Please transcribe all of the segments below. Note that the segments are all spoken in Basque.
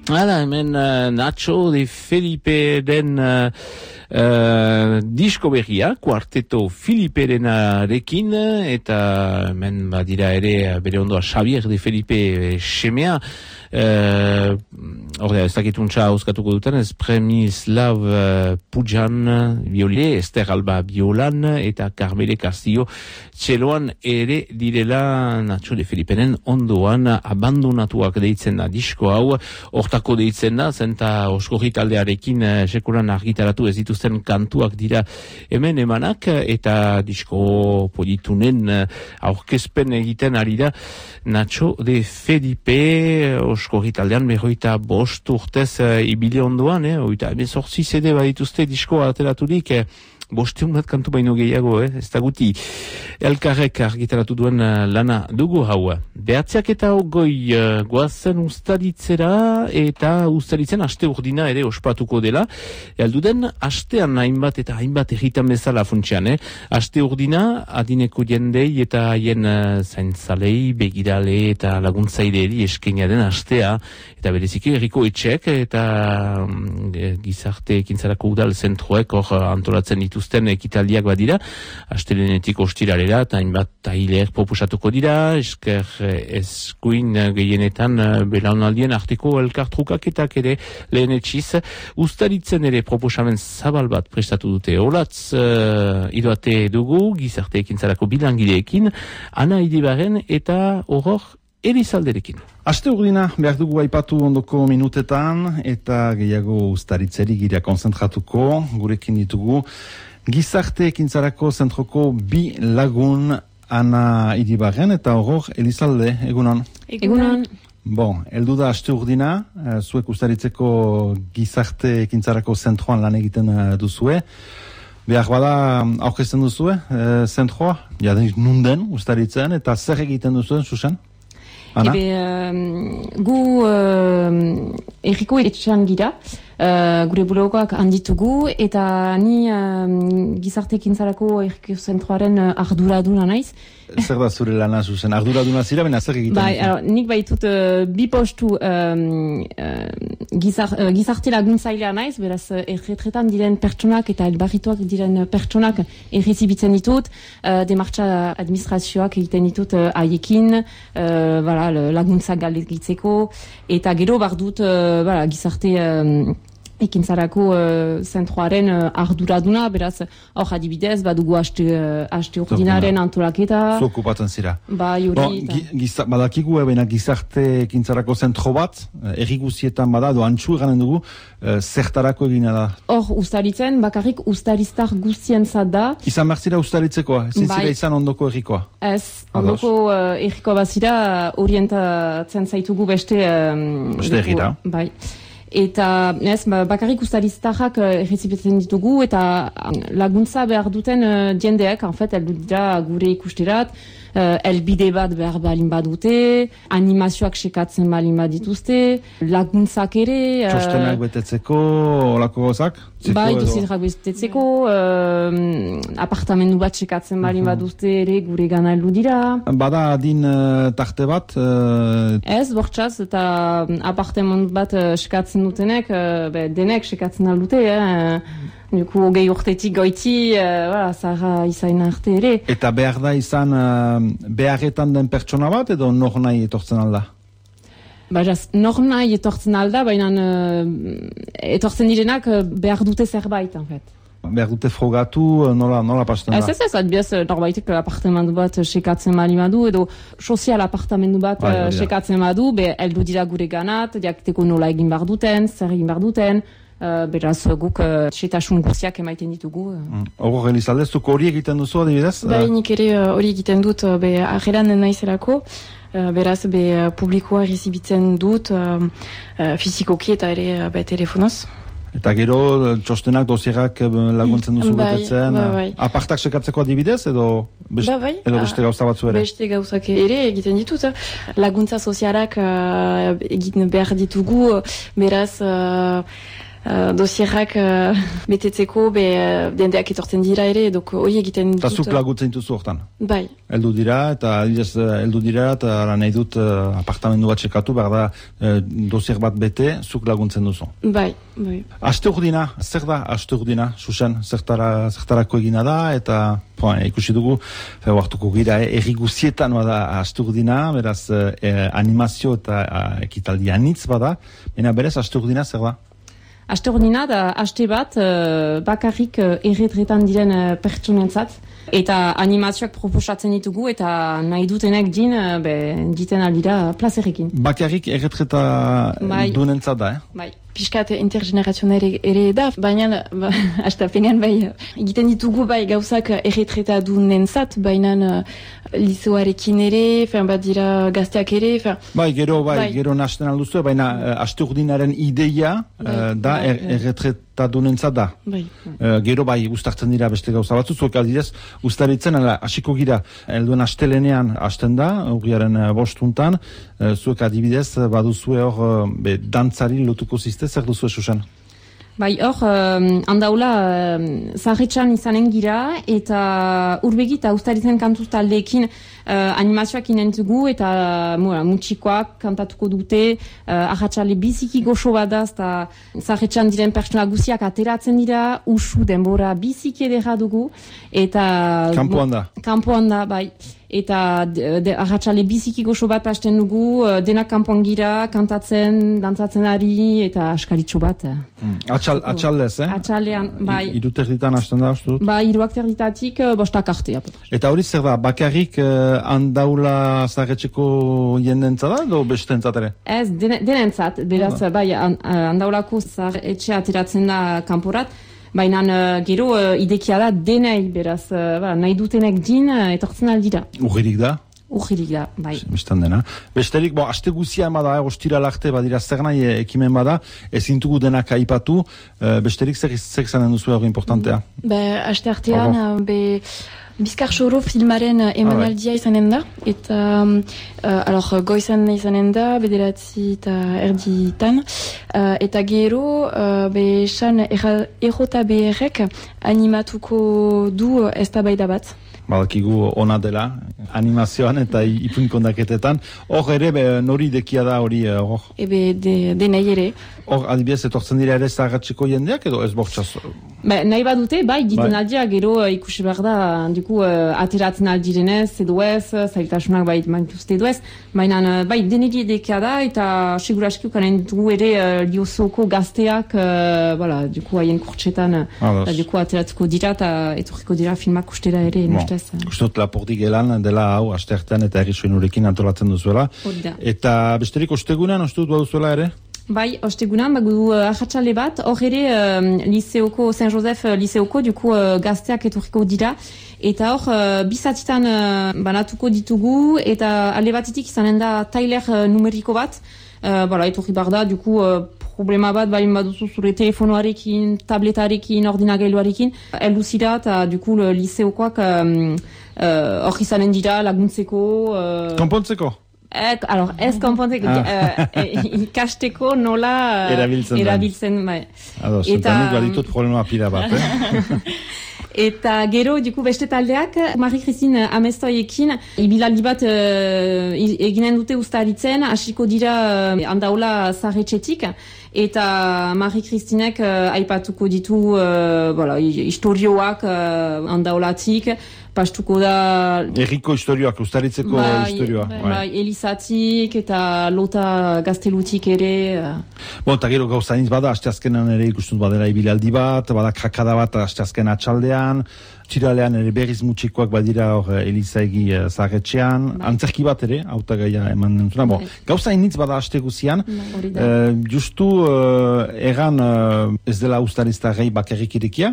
Hala, hemen Nacho de Felipe den disko berria, kuarteto Filiperenarekin, eta hemen badira ere bere ondoa Xavier de Felipe semea, ordea, ez dakituntza hauskatuko duten, ez Premislav Pujan violile, Esther Alba violan, eta Carmele Castillo txeloan ere direla Nacho de Feliperen ondoan abandonatuak deitzen da disko hau, hortako deitzen da, zenta oskorri taldearekin sekuran argitaratu ez dituzten kantuak dira hemen emanak, eta disko politunen aurkezpen egiten ari da Nacho de Felipe oskorri taldean berroita 5 urtez ibili ondoan, oita hemen 8 CD badituzte diskoa ateraturik, 500 bat kantu baino gehiago, ez da guti elkarrek argitaratu duen lana dugu hau. 9:20 goazen Uztaritzera, eta Uztaritzen aste urdina ere ospatuko dela. Elduden astean hainbat eta hainbat egitan bezala funtsean, aste urdina adineko jendei eta haien zaintzalei, begirale eta laguntzaileeri eskaina den astea, eta bereziki herriko etxek eta gizarte ekintzarako udal zentroek hor antolatzen dituzten ekitaldiak badira, astelenetik ostiralera, eta hainbat tahiler proposatuko dira, esker eskuin gehienetan belaunaldien arteko elkartrukaketak ere lehen etxiz. Uztaritzen ere proposamen zabal bat prestatu dute. Olatz idoate dugu, gizarte ekintzarako bilangileekin, Ana Idibaren eta Horror Elizalderekin. Aste urdina behar dugu aipatu ondoko minutetan, eta gehiago Uztaritzeri gira konzentratuko, gurekin ditugu gizarte ekintzarako zentroko bi lagun, Ana Idibaren eta Horror Elizalde, egunon? Egunon. Bon, heldu da aste urdina, zuek Uztaritzeko gizarte ekintzarako zentroan lan egiten duzue. Behar bada aurkezten duzue, zentroa, jaden nunden Uztaritzen, eta zer egiten duzuen, Susan? Ana? Gu erriko etxean gira, gure bulegoak handitugu, eta ni gizarte ekintzarako erriko zentroaren arduraduna naiz. Zer da zure lana, Susan? Arduraduna zira, baina zer egiten duzu? Nik baitut bi postu gizarte laguntzailea naiz, beraz erretretan diren pertsonak eta elbarrituak diren pertsonak errezibitzen ditut, demartxa administrazioak egiten ditut haiekin, laguntzak galdegitzeko, eta gero bardut gizarte ekintzarako zentroaren arduraduna, beraz, hor adibidez, badugu aste urdinaren antolaketa. Zu okupatzen zira. Badakigu, baina gizarte ekintzarako zentro bat, erri guztietan bada, antxu eganen dugu, zertarako egina da? Hor, Uztaritzen, bakarrik Uztariztar guztientzat da. Izan behar zira Uztaritzekoa, ezin zira izan ondoko errikoa? Ez, ondoko errikoa bazira, orientatzen zaitugu beste errira. Bai. Eta bakarrik Uztariztarrak errezibitzen ditugu, eta laguntza behar duten jendeak, heldu dira gure ikusterat, elbide bat behar balin badute, animazioak sekatzen balin badituzte, laguntzak ere... Txostenak betetzeko, olako gozak? Bai, dozitrak betetzeko, apartamendu bat sekatzen balin baduzte ere gure gana heldu dira. Bada adin tarte bat? Ez, bortxaz, eta apartamendu bat sekatzen dutenek, denek sekatzen aldute, Duku, 20 urtetik goiti, zaharra izan arte ere. Eta behar da izan beharretan den pertsona bat, edo nor nahi etortzen alda? Nor nahi etortzen alda, baina etortzen direnak behar dute zerbait, en fait. Behar dute frogatu, nola pasten da? Ez, adbiaz, norbaitek apartamendu bat sekatzen bali madu, edo sozial apartamendu bat sekatzen badu, heldu dira gure ganat, diakteko nola egin behar duten, zer egin behar duten, beraz guk setasun guztiak emaiten ditugu. Horro Elizalde, zuk hori egiten duzu adibidez? Bai, nik ere hori egiten dut arrelan naizelako, beraz publikoa errezibitzen dut fizikoki eta ere telefonoz. Eta gero txostenak, dosierak laguntzen duzu betetzen, apartak sekatzeko adibidez edo beste gauza batzu ere? Beste gauzak ere egiten ditut. Laguntza sozialak egiten behar ditugu, beraz dosierrak betetzeko, dendeak etortzen dira ere, dok hori egiten dut. Eta zuk lagutzen duzu hortan? Bai. Heldu dira, eta nahi dut apartamendu bat txekatu, behar da dosier bat bete, zuk laguntzen duzu. Bai. Aste urdina, zer da aste urdina, Susan, zertarako egina da, eta ikusi dugu, hartuko gira, erri guzietan bada aste urdina, beraz animazio eta ekitaldi anitz bada, baina berez aste urdina zer da? Aste urdina da aste bat bakarrik erretretan diren pertsonentzat, eta animazioak proposatzen ditugu, eta nahi dutenek diten aldira plazerekin. Bakarrik erretreta dunentzat da, Bai. Piskat intergenerazionare ere da, baina astapenean egiten ditugu gauzak erretreta dunentzat, baina liceoarekin ere, bat dira gazteak ere. Gero nasten alduzu, baina aste urdinaren ideia da erretreta dunentzat da. Gero ustartzen dira beste gauza batzu, zuek aldidez, ustaritzen, hasiko gira, helduen astelenean hasten da, urriaren 5 zuek adibidez, baduzue hor dantzari lotuko ziste, zer duzu Susan? Hor, handaula zaharretxan izanen gira, eta urbegi eta ustaritzen kantuz taldeekin animazioak inentzugu, eta mutxikoak kantatuko dute, ahatxale biziki goxo badaz, eta zaharretxan diren pertsona guziak ateratzen dira, usu denbora biziki edera dugu, eta... Kampoan da, bai. Eta ahatxale biziki goxo bat hasten dugu, denak kanpoan gira, kantatzen, dantzatzen ari, eta askaritxo bat. Atxaldez, Atxaldean, bai. 2:00 hasten da, uste dut? Bai, 2:00 bostak arte. Eta hori zer da, bakarrik handaula zaharretxeko jendentza da, edo bestentzat ere? Ez, denentzat, beraz, bai, handaulako zaharretxea ateratzen da kanporat, baina gero idekia da denei, beraz, nahi dutenek etortzen aldira. Urririk da? Urririk da, bai. Bistan dena. Besterik, aste guzia bada, ostira larte badira zer nahi ekimen bada, ezintugu denak aipatu, besterik zer zanen duzu hori importantea? Aste artean, Bizkar Xoro filmaren emanaldia izanen da, eta goizan izanen da, 9:30 eta gero, san EJBR-ek animatuko du eztabaida bat. Badakigu ona dela, animazioan eta ipuin kondaketetan. Hor ere, nori dekia da hori hor? Denei ere. Hor, adibidez, etortzen dira ere zaharratxeko jendeak edo ez bortxaz? Nahi badute, diten aldia, gero ikusi behar da, ateratzen aldirenez, edo ez, zailtasunak mantuzte edo ez, baina deneri dekia da, eta seguraski ukanen dugu ere liozoko gazteak, haien kurtsetan, ateratuko dira, eta etorriko dira filmak ustera ere, nustez. Ustot Lapurdi gelan dela hau, aste artean eta errisoen urekin antolatzen duzuela. Eta besterik ostegunean, ustut baduzuela ere? Bai, ostegunan, bagu ahatxale bat, hor ere liceoko, Saint Joseph liceoko, gazteak etorriko dira, eta hor bizatitan banatuko ditugu, eta alde batetik izanen da tailer numeriko bat, etorri bar da, problema bat, baduzu zure telefonoarekin, tabletarekin, ordinagailuarekin, elduzira, eta liceokoak hor izanen dira laguntzeko... Konpontzeko? Ez konpontzeko, ikasteko nola erabiltzen. Ados, entanik baditut problema pila bat, Eta gero, beste taldeak, Marie-Christine Amestoiekin, ibilaldi bat eginen dute ustaritzen, hasiko dira handaula zaharretxetik, eta Marie-Christinek aipatuko ditu historioak handaulatik, pastuko da... Erriko historioak, ustaritzeko historioak. Elizatik eta lota gaztelutik ere. Eta gero gauzanitz bada, asteazkenan ere ikustut badera ibilaldi bat, bada krakada bat asteazken atxaldean, txiralean ere berriz mutxikoak badira hor Elizaegi zaharretxean, antzerki bat ere, hautagaia eman dentuna. Gauzainitz bada aste guzian, justu egan ez dela ustariztarrei bakarrik irekia?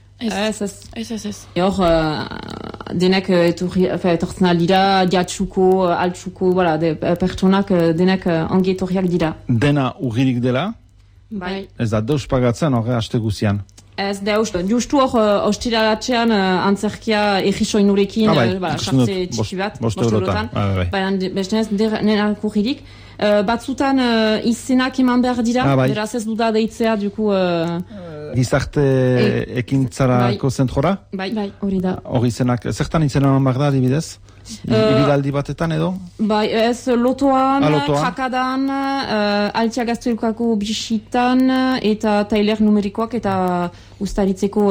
Ez. Hor, denek etortzen aldira, diatxuko, altxuko, pertsonak denek ongi etorriak dira. Dena urririk dela? Bai. Ez da deus pagatzen hor aste guzian? Ez deus, justu hor ostiralatxean antzerkia egisoinurekin, sartze txiki bat, 5 eurotan. Baina beste ez, nenako jirik. Batzutan izenak eman behar dira, beraz ez duda deitzea, duku... Gizarte ekintzarako zentrora? Bai, hori da. Hori izenak, zertan izena eman behar da, adibidez? Ibilaldi batetan edo? Bai, ez lotoan, trakadan, Altia Gaztelukako bisitan, eta tailer numerikoak, eta ustaritzeko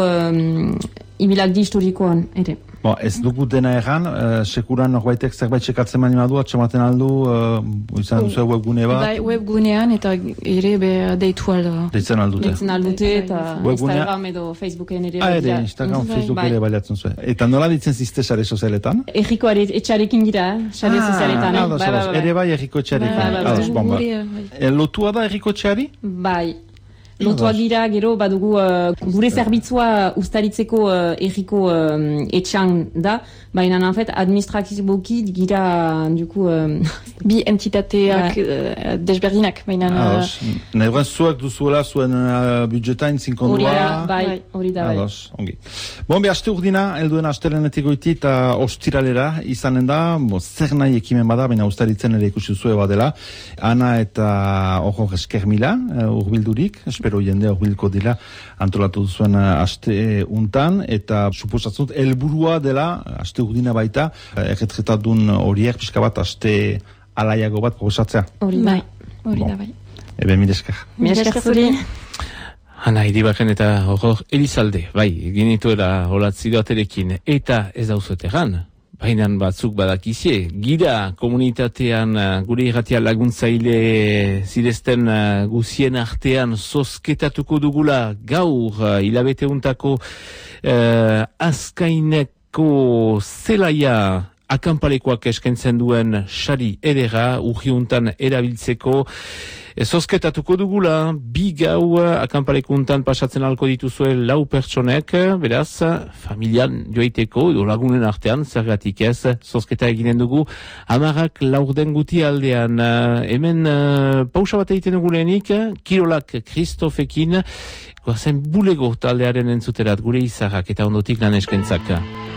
ibilaldi historikoan, ere. Ez dugu dena erran, sekuran norbaitek zerbait txekatzen mani madu, atxamaten aldu, izan duzu webgune bat? Bai, webgunean, eta ere deitu alda. Deitzen aldute. Deitzen aldute, eta Instagram edo Facebooken ere. Ere, Instagram, Facebook ere baliatzen zuen. Eta nola ditzen zizte sare sozialetan? Erriko etxarekin gira, sare sozialetan. Ere bai erriko etxarekin. Lotua da erriko etxeari? Bai. Lotua gira, gero, badugu gure zerbitzua ustaritzeko erriko etxan da, baina nanfet administratiboki gira duku... Bi entitateak desberdinak, baina... Nahi zuek duzuela zuen budjetain zinkondua... Bai, hori da, bai. Ongi. Aste urdina, elduen astelenetik goiti eta ostiralera izanen da, zer nahi ekimen bada, baina ustaritzen ere ikusi zuen badela. Ana eta hor esker mila, urbildurik, espero jende urbilko dira antolatu duzuen aste untan, eta suposatzut helburua dela, aste urdina baita, erretretadun horiek, pixka bat, aste alaiago bat proposatzea. Hori da, bai. Ebe, mireskar. Mireskar zuri. Ana, iribaken eta hor Elizalde, bai, ginituela holatzi doaterekin, eta ez dauzueteran, bainan batzuk badakizie, gira komunitatean gure irratia laguntzaile zirezten guzien artean zozketatuko dugula gaur hilabete untako azkaineko zelaia akampalekoak eskaintzen duen sari edera urgiuntan erabiltzeko zozketatuko dugula, 2 gau akampalekuntan pasatzen alko dituzue 4 pertsonek, beraz, familian joaiteko, edo lagunen artean, zergatik ez, zozketa eginen dugu, 10:00 guti aldean, hemen pausa bat egiten dugu lehenik, Kirolak Kristofekin, goazen bulego taldearen entzuterat gure izarrak eta ondotik lan eskentzak.